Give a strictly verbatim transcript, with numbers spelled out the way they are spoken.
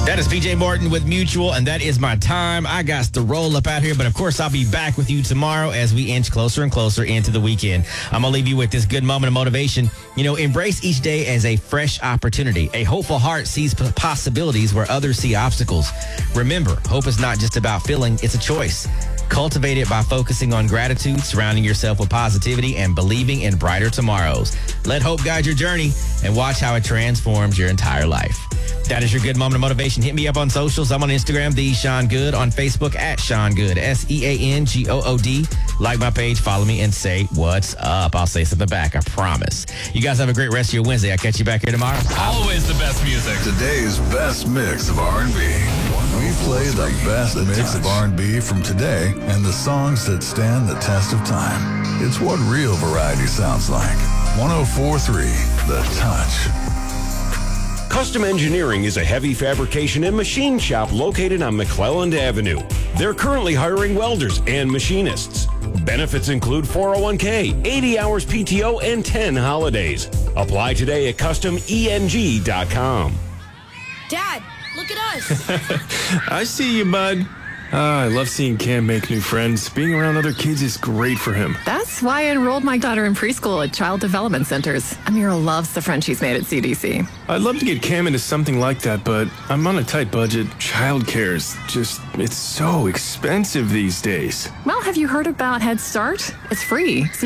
That is P J Morton with Mutual, and that is my time. I got to roll up out here, but of course, I'll be back with you tomorrow as we inch closer and closer into the weekend. I'm going to leave you with this good moment of motivation. You know, embrace each day as a fresh opportunity. A hopeful heart sees p- possibilities where others see obstacles. Remember, hope is not just about feeling, it's a choice. Cultivate it by focusing on gratitude, surrounding yourself with positivity, and believing in brighter tomorrows. Let hope guide your journey and watch how it transforms your entire life. That is your good moment of motivation. Hit me up on socials. I'm on Instagram, the Sean Good, on Facebook at Sean Good, S E A N G O O D. Like my page, follow me, and say what's up. I'll say something back, I promise. You guys have a great rest of your Wednesday. I'll catch you back here tomorrow. Always the best music. Today's best mix of R and B. We play the best mix of R and B from today and the songs that stand the test of time. It's what real variety sounds like. one oh four point three The Touch. Custom Engineering is a heavy fabrication and machine shop located on McClelland Avenue. They're currently hiring welders and machinists. Benefits include four oh one k, eighty hours P T O, and ten holidays. Apply today at custom E N G dot com. Dad, look at us. I see you, bud. Ah, I love seeing Cam make new friends. Being around other kids is great for him. That's why I enrolled my daughter in preschool at Child Development Centers. Amira loves the friends she's made at C D C. I'd love to get Cam into something like that, but I'm on a tight budget. Childcare's just, it's so expensive these days. Well, have you heard about Head Start? It's free.